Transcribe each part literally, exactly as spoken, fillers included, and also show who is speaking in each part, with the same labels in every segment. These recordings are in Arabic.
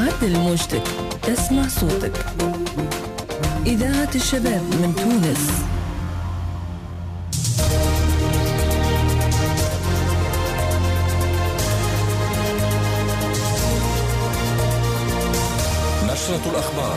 Speaker 1: عدل موجتك، اسمع صوتك. إذاعة الشباب من تونس.
Speaker 2: نشرة الأخبار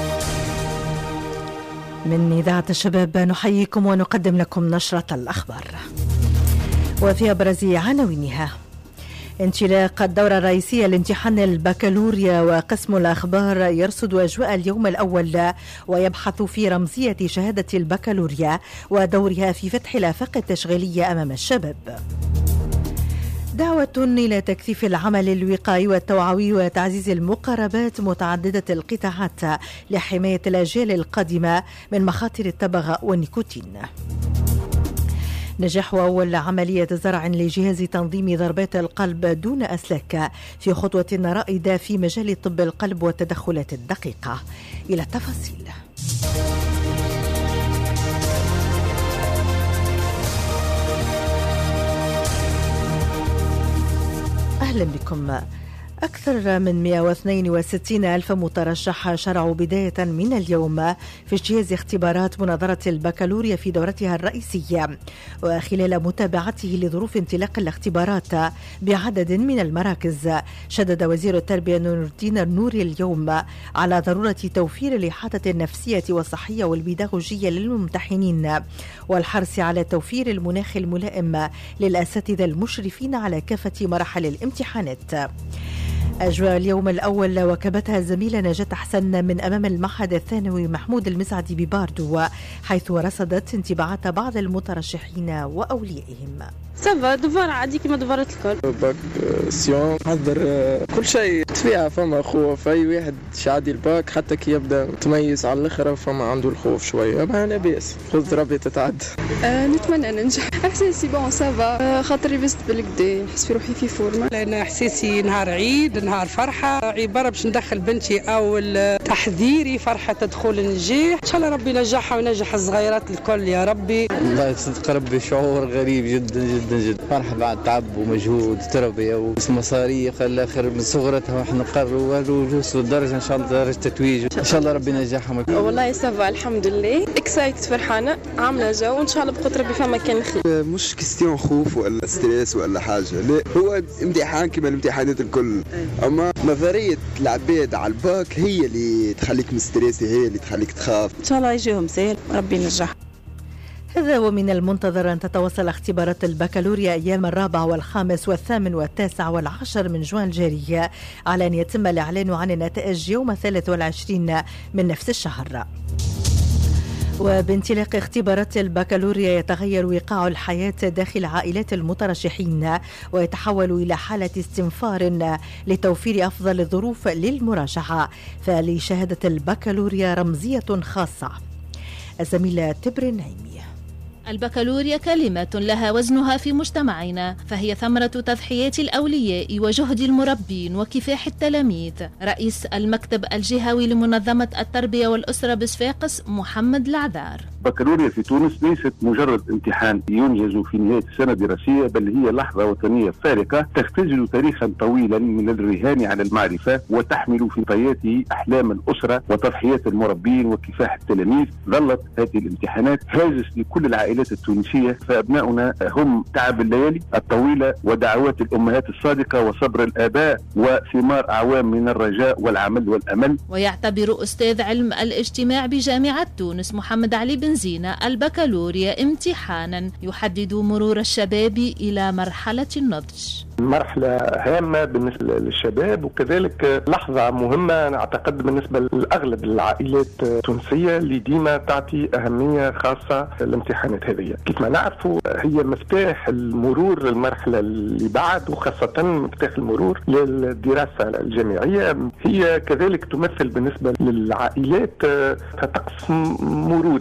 Speaker 3: من إذاعة الشباب، نحييكم ونقدم لكم نشرة الأخبار، وفي أبرز عناوينها: انطلاق الدورة الرئيسية لامتحان البكالوريا، وقسم الأخبار يرصد أجواء اليوم الأول ويبحث في رمزية شهادة البكالوريا ودورها في فتح الآفاق التشغيلية أمام الشباب. دعوة إلى تكثيف العمل الوقائي والتوعوي وتعزيز المقاربات متعددة القطاعات لحماية الأجيال القادمة من مخاطر التبغ والنيكوتين. نجاح أول عملية زرع لجهاز تنظيم ضربات القلب دون أسلاك في خطوة رائدة في مجال طب القلب والتدخلات الدقيقة. إلى التفاصيل. أهلا بكم. أكثر من مئة واثنين وستين ألف مترشح شرعوا بداية من اليوم في اجتياز اختبارات مناظرة البكالوريا في دورتها الرئيسية، وخلال متابعته لظروف انطلاق الاختبارات بعدد من المراكز، شدد وزير التربية نور الدين النوري اليوم على ضرورة توفير الإحاطة النفسية والصحية والبيداغوجية للممتحنين، والحرص على توفير المناخ الملائم للأساتذة المشرفين على كافة مراحل الامتحانات. أجواء اليوم الأول وكبتها الزميلة نجاة حسن من أمام المعهد الثانوي محمود المسعدي بباردو، حيث رصدت انطباعات بعض المترشحين وأوليائهم.
Speaker 4: سافا دفار عادي كما دفارت الكل.
Speaker 5: باك سيون حضر كل شيء فيها، فما خوف أي واحد شعدي الباك حتى كي يبدأ تميز على الآخر فما عنده الخوف شوية، ما أنا بيس خذ ربي تتعد.
Speaker 4: أه نتمنى ننجح. إحساسي بون سافا، أه خاطري بست بالكدا نحس في روحي في فورمة،
Speaker 6: لأن إحساسي نهار عيد نهار فرحة، عبارة باش ندخل بنتي أول تحذيري فرحة تدخل النجاح، إن شاء الله ربي نجحها وينجح الصغيرات الكل يا ربي.
Speaker 7: والله صدق ربي شعور غريب جدا جدا جدا، فرحة بعد تعب ومجهود وتربية ومصاريف الآخر من صغرتها واحنا نقرروا ونوصلوا لدرجة إن شاء الله درجة تتويج، إن شاء الله ربي نجحهم.
Speaker 4: والله سافا الحمد لله، اكسايت فرحانة عاملة جو، وإن شاء الله بقدر ربي فما كان خير.
Speaker 8: مش كستيون خوف ولا ستريس ولا حاجة، لا هو امتحان كما الامتحانات الكل، أما نظرية العباد على الباك هي اللي تخليك مستريسي، هي اللي تخليك تخاف.
Speaker 4: إن شاء الله يجيهم سهل ربي ينجح.
Speaker 3: هذا ومن المنتظر أن تتواصل اختبارات البكالوريا أيام الرابع والخامس والثامن والتاسع والعاشر من جوان الجاري، على أن يتم الإعلان عن النتائج يوم الثالث والعشرين من نفس الشهر. وبانطلاق اختبارات البكالوريا يتغير وقاع الحياة داخل عائلات المترشحين، ويتحول إلى حالة استنفار لتوفير أفضل الظروف للمراشحة، فلشهادة البكالوريا رمزية خاصة. الزميلة تبر النعيمي.
Speaker 9: البكالوريا كلمة لها وزنها في مجتمعنا، فهي ثمرة تضحيات الأولياء وجهد المربين وكفاح التلاميذ. رئيس المكتب الجهوي لمنظمة التربية والأسرة بصفاقس محمد العذار.
Speaker 10: البكالوريا في تونس ليست مجرد امتحان ينجز في نهاية السنة الدراسية، بل هي لحظة وطنية فارقة تختزل تاريخا طويلا من الرهان على المعرفة، وتحمل في طياته أحلام الأسرة وتضحيات المربين وكفاح التلاميذ. ظلت هذه الامتحانات هاجس لكل العائلات التونسية، فأبناؤنا هم تعب الليالي الطويلة ودعوات الأمهات الصادقة وصبر الآباء وثمار أعوام من الرجاء والعمل والأمل.
Speaker 9: ويعتبر أستاذ علم الاجتماع بجامعة تونس محمد علي بن زينة البكالوريا امتحانا يحدد مرور الشباب إلى مرحلة النضج.
Speaker 11: مرحلة هامة بالنسبة للشباب، وكذلك لحظة مهمة أعتقد بالنسبة لأغلب العائلات التونسية اللي ديما تعطي أهمية خاصة للامتحانات هذه. كيف ما نعرفوا هي مفتاح المرور للمرحلة اللي بعد، وخاصة مفتاح المرور للدراسة الجامعية. هي كذلك تمثل بالنسبة للعائلات طقس مروري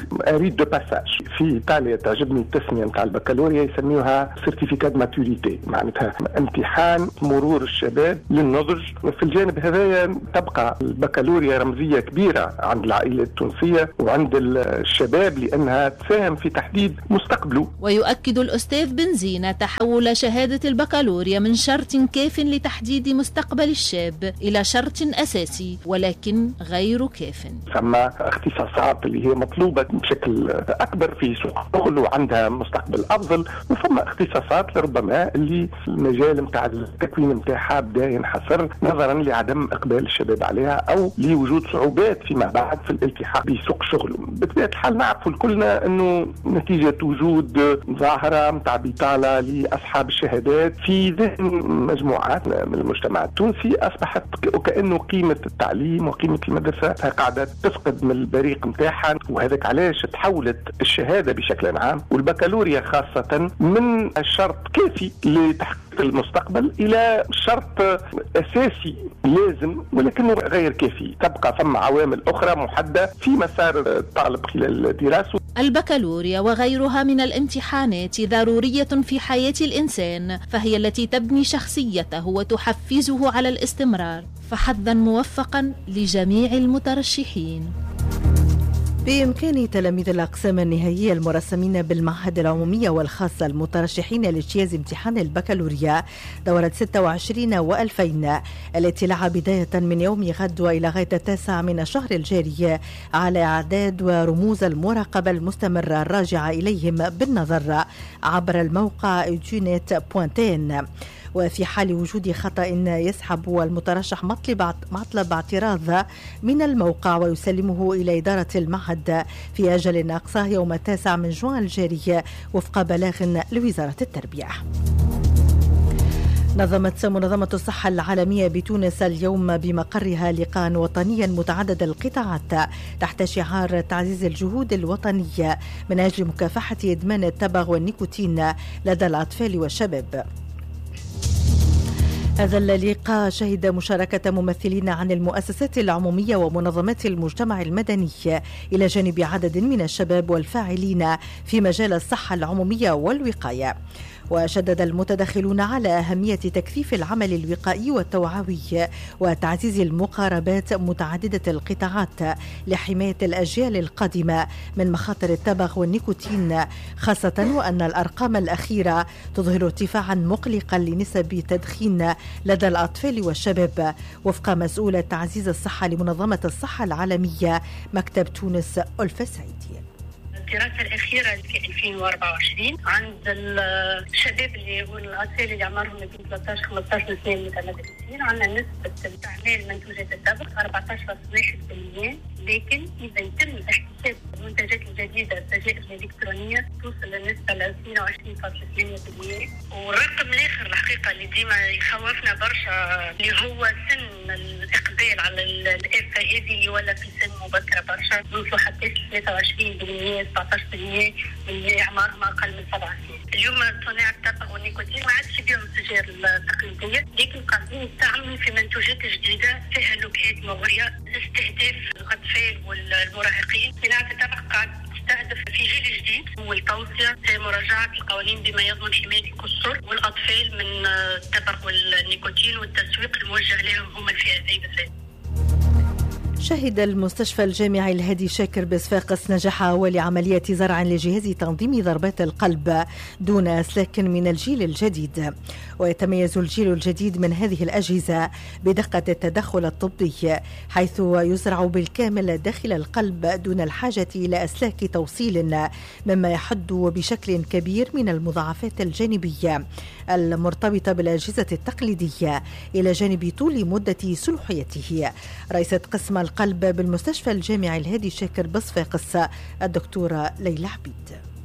Speaker 11: ريت دو باساج. في ايطاليا تعجبني التسميه نتاع البكالوريا يسميوها سيرتيفيكات ماتوريتي، معناتها امتحان مرور الشباب للنضج. في الجانب هذايا تبقى البكالوريا رمزيه كبيره عند العائلات التونسيه وعند الشباب لانها تساهم في تحديد مستقبله.
Speaker 9: ويؤكد الأستاذ بنزينة تحول شهادة البكالوريا من شرط كاف لتحديد مستقبل الشاب إلى شرط أساسي ولكن غير كاف.
Speaker 11: ثم اختصاصات اللي هي مطلوبة بشكل أكبر في سوق الشغل وعندها مستقبل أفضل، وثم اختصاصات لربما اللي المجال متاع التكوين متاعها بدا ينحصر نظرا لعدم إقبال الشباب عليها أو لوجود صعوبات فيما بعد في الالتحاق بسوق الشغل. بطبيعة الحال نعرف كلنا أنه نتيجة وجود ظاهرة متاع بطالة لأصحاب الشهادات في ذهن مجموعات من المجتمع التونسي أصبحت وكأنه قيمة التعليم وقيمة المدرسة قاعدة تفقد من البريق متاعها، وهذاك علاش تحولت الشهادة بشكل عام والبكالوريا خاصة من الشرط كافي لتحقيق المستقبل إلى شرط أساسي لازم ولكنه غير كافي. تبقى ثم عوامل أخرى محددة في مسار الطالب خلال الدراسة.
Speaker 9: البكالوريا وغيرها من الامتحانات ضرورية في حياة الإنسان، فهي التي تبني شخصيته وتحفزه على الاستمرار. فحظا موفقا لجميع المترشحين.
Speaker 3: بإمكان تلاميذ الأقسام النهائية المرسمين بالمعهد العمومية والخاصة المترشحين لاجتياز امتحان البكالوريا دورة ستة وعشرين وألفين التي لها بداية من يوم غد وإلى غاية التاسع من الشهر الجاري على إعداد ورموز المراقبة المستمرة الراجعة إليهم بالنظر عبر الموقع إيديونيت بوانتين. وفي حال وجود خطأ يسحب المترشح مطلب مطلب اعتراض من الموقع ويسلمه إلى إدارة المعهد في أجل أقصاه يوم التاسع من جوان الجاري وفق بلاغ لوزارة التربية. نظمت منظمة الصحة العالمية بتونس اليوم بمقرها لقاء وطنيا متعدد القطاعات تحت شعار تعزيز الجهود الوطنية من أجل مكافحة إدمان التبغ والنيكوتين لدى الأطفال والشباب. هذا اللقاء شهد مشاركة ممثلين عن المؤسسات العمومية ومنظمات المجتمع المدني إلى جانب عدد من الشباب والفاعلين في مجال الصحة العمومية والوقاية. وشدد المتدخلون على أهمية تكثيف العمل الوقائي والتوعوي وتعزيز المقاربات متعددة القطاعات لحماية الأجيال القادمة من مخاطر التبغ والنيكوتين، خاصة وأن الأرقام الأخيرة تظهر ارتفاعا مقلقا لنسب التدخين لدى الأطفال والشباب وفق مسؤول تعزيز الصحة لمنظمة الصحة العالمية مكتب تونس ألفة سعيدي.
Speaker 2: الدراسة الأخيرة في ألفين وأربعة وعشرين عند الشباب اللي هو الأطفال اللي عمرهم بين ثلاثة عشر خمسة عشر سنة متمدرسين عندنا نسبة استعمال منتوجات التبغ أربعة عشر فاصلة واحد بالمئة، لكن إذا يتم احتساب المنتجات الجديدة السجائر الإلكترونية توصل للنسبة ل اثنين وعشرين فاصلة ثمانية بالمئة. والرقم الآخر الحقيقة اللي ديما يخوفنا برشا اللي هو سن الإقبال على الآفة هذه اللي ولا في سن مبكرة برشا نوصلوا حتى ثلاثة وعشرين بالمئة سبعة عشر بالمئة من اللي أعمارهم أقل من سبع سنين. اليوم صناع التبغ والنيكوتين ما عادش بيهم السجائر التقليدية، لكن قاعدين يستعملوا في منتوجات جديدة فيها نكهات مغرية استهداف الأطفال والمراهقين. صناعة التبغ قاعد تستهدف في جيل جديد والتوصية مراجعة القوانين بما يضمن حماية القصور والأطفال من التبغ والنيكوتين والتسويق الموجه لهم هم الفئتين بالذات.
Speaker 3: شهد المستشفى الجامعي الهادي شاكر بصفاقس نجاح أول عملية زرع لجهاز تنظيم ضربات القلب دون أسلاك من الجيل الجديد. ويتميز الجيل الجديد من هذه الأجهزة بدقة التدخل الطبي حيث يزرع بالكامل داخل القلب دون الحاجة إلى أسلاك توصيل، مما يحد بشكل كبير من المضاعفات الجانبية المرتبطة بالأجهزة التقليدية إلى جانب طول مدة صلاحيته. رئيسة قسم القلب بالمستشفى الجامعي الهادي شاكر بصفاقس الدكتورة ليلى عبيد.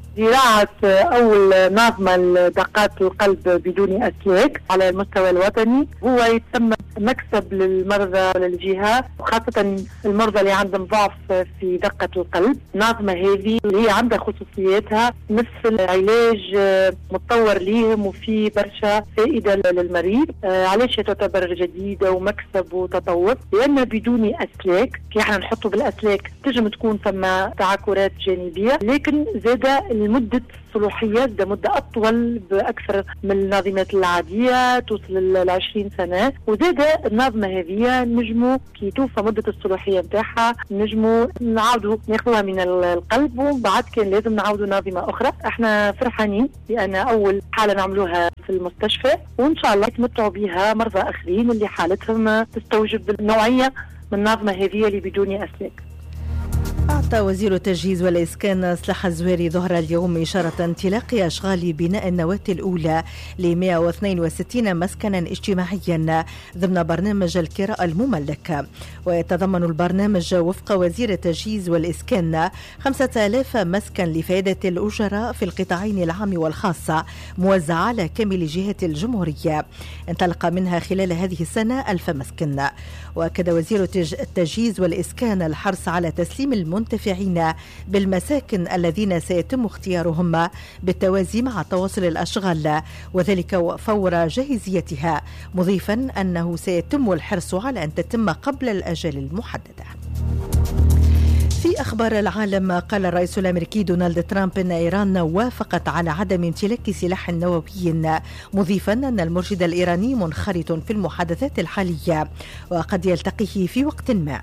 Speaker 12: زراعة أول نظمة لدقات القلب بدون أسلاك على المستوى الوطني هو يتم مكسب للمرضى وللجهات، وخاصة المرضى اللي عندهم ضعف في دقة القلب. النظمة هذه اللي هي عندها خصوصياتها مثل علاج متطور ليهم وفي برشا فائدة للمريض. علاش تعتبر جديدة ومكسب وتطور؟ لأن بدون أسلاك، كي احنا نحطه بالأسلاك تجم تكون ثم تعكرات جانبية، لكن زادة مدة الصلاحية ده مدة أطول بأكثر من النظمات العادية توصل ل عشرين سنة. وزادة النظمة هذه نجموا كي توفى مدة الصلاحية نتاعها نجموا نعاودوا ناخذوها من القلب، وبعد كان لازم نعاودوا نظمة أخرى. احنا فرحانين لأن أول حالة نعملوها في المستشفى، وإن شاء الله يتمتعوا بها مرضى آخرين اللي حالتهم تستوجب النوعية من النظمة هذه اللي بدون أسلاك.
Speaker 3: أعطى وزير التجهيز والإسكان صلاح الزويري ظهر اليوم إشارة انطلاق أشغال بناء النواة الأولى ل مئة واثنين وستين مسكنا اجتماعيا ضمن برنامج الكراء المملك. ويتضمن البرنامج وفق وزير التجهيز والإسكان خمسة آلاف مسكن لفائدة الأجراء في القطاعين العام والخاص موزعة على كامل جهات الجمهورية، انطلق منها خلال هذه السنة ألف مسكن. وأكد وزير التجهيز والإسكان الحرص على تسليم المنتفعين بالمساكن الذين سيتم اختيارهم بالتوازي مع تواصل الأشغال، وذلك فور جاهزيتها، مضيفا أنه سيتم الحرص على أن تتم قبل الأجل المحددة. في أخبار العالم، قال الرئيس الأمريكي دونالد ترامب أن إيران وافقت على عدم امتلاك سلاح نووي، مضيفا أن المرشد الإيراني منخرط في المحادثات الحالية وقد يلتقيه في وقت ما.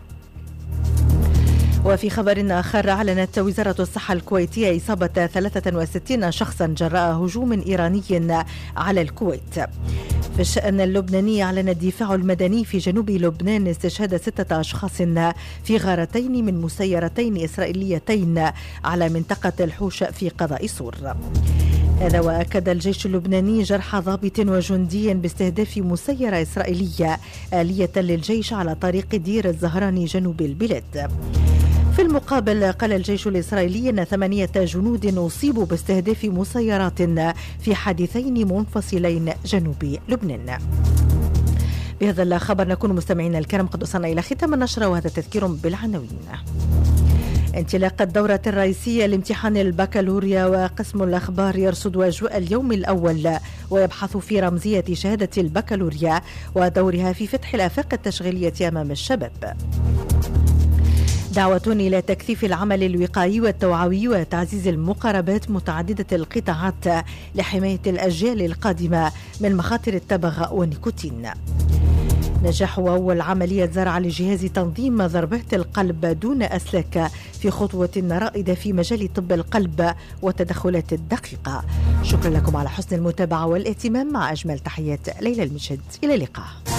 Speaker 3: وفي خبر آخر، أعلنت وزارة الصحة الكويتية إصابة ثلاثة وستين شخصا جراء هجوم إيراني على الكويت. في الشأن اللبناني، أعلن الدفاع المدني في جنوب لبنان استشهاد ستة أشخاص في غارتين من مسيرتين إسرائيليتين على منطقة الحوش في قضاء صور. هذا وأكد الجيش اللبناني جرح ضابط وجندي باستهداف مسيرة إسرائيلية آلية للجيش على طريق دير الزهراني جنوب البلاد. في المقابل، قال الجيش الإسرائيلي أن ثمانية جنود أصيبوا باستهداف مسيرات في حادثين منفصلين جنوب لبنان. بهذا الخبر نكون مستمعين الكرام قد وصلنا إلى ختام النشرة، وهذا تذكير بالعناوين. انطلاق الدورة الرئيسية لامتحان البكالوريا، وقسم الأخبار يرصد أجواء اليوم الأول ويبحث في رمزية شهادة البكالوريا ودورها في فتح الآفاق التشغيلية أمام الشباب. دعوة إلى تكثيف العمل الوقائي والتوعوي وتعزيز المقاربات متعددة القطاعات لحماية الأجيال القادمة من مخاطر التبغ والنيكوتين. نجاح أول عملية زرع لجهاز تنظيم ضربات القلب دون أسلاك في خطوة رائدة في مجال طب القلب والتدخلات الدقيقة. شكرا لكم على حسن المتابعة والاهتمام. مع أجمل تحيات ليلى المجد، إلى اللقاء.